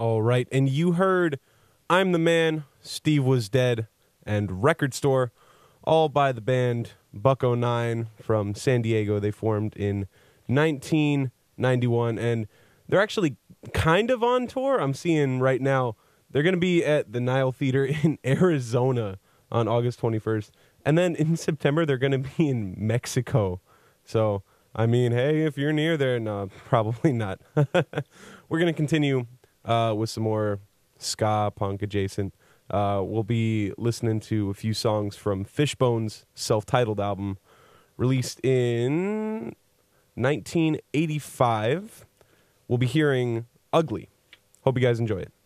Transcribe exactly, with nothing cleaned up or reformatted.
All right, and you heard I'm the Man, Steve Was Dead, and Record Store, all by the band Buck oh nine from San Diego. They formed in nineteen ninety-one, and they're actually kind of on tour. I'm seeing right now they're going to be at the Nile Theater in Arizona on August twenty-first, and then in September they're going to be in Mexico. So, I mean, hey, if you're near there, no, probably not. We're going to continue uh, with some more ska punk adjacent. Uh, we'll be listening to a few songs from Fishbone's self-titled album, released in nineteen eighty-five. We'll be hearing Ugly. Hope you guys enjoy it.